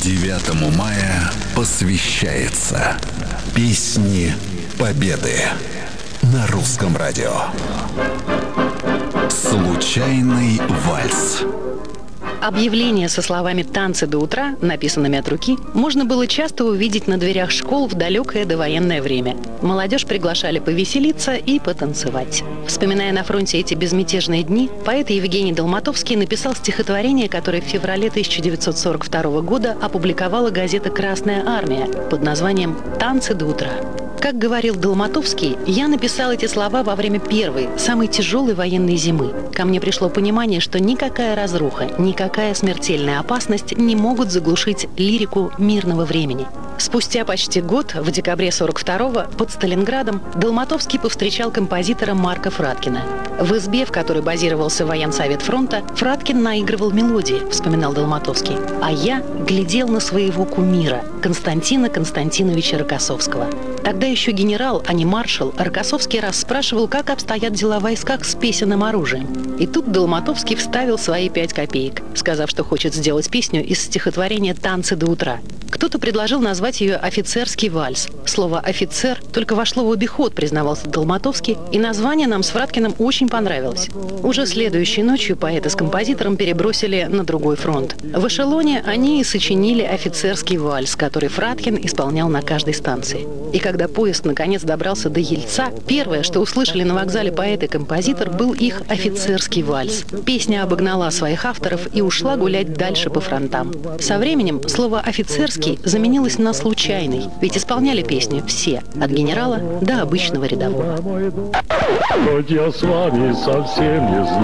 9 мая посвящается Песни Победы на Русском радио. Случайный вальс. Объявления со словами «танцы до утра», написанными от руки, можно было часто увидеть на дверях школ в далекое довоенное время. Молодежь приглашали повеселиться и потанцевать. Вспоминая на фронте эти безмятежные дни, поэт Евгений Долматовский написал стихотворение, которое в феврале 1942 года опубликовала газета «Красная армия» под названием «Танцы до утра». Как говорил Долматовский, я написал эти слова во время первой, самой тяжелой военной зимы. Ко мне пришло понимание, что никакая разруха, никакая смертельная опасность не могут заглушить лирику мирного времени. Спустя почти год, в декабре 42-го, под Сталинградом, Долматовский повстречал композитора Марка Фраткина. В избе, в которой базировался военсовет фронта, Фраткин наигрывал мелодии, вспоминал Долматовский. А я глядел на своего кумира, Константина Константиновича Рокоссовского. Тогда еще генерал, а не маршал, Рокоссовский расспрашивал, как обстоят дела в войсках с песенным оружием. И тут Долматовский вставил свои 5 копеек, сказав, что хочет сделать песню из стихотворения «Танцы до утра». Кто-то предложил назвать ее «Офицерский вальс». Слово «офицер» только вошло в обиход, признавался Долматовский, и название нам с Фраткиным очень понравилось. Уже следующей ночью поэта с композитором перебросили на другой фронт. В эшелоне они и сочинили «Офицерский вальс», который Фраткин исполнял на каждой станции. И когда поезд наконец добрался до Ельца, первое, что услышали на вокзале поэт и композитор, был их «Офицерский вальс». Песня обогнала своих авторов и ушла гулять дальше по фронтам. Со временем слово «офицерский» заменилось на «случайный», ведь исполняли песню все, от генерала до обычного рядового.